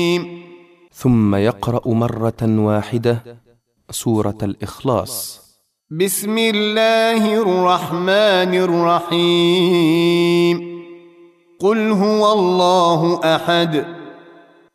ثم يقرأ مرة واحدة سورة الإخلاص. بسم الله الرحمن الرحيم. قل هو الله أحد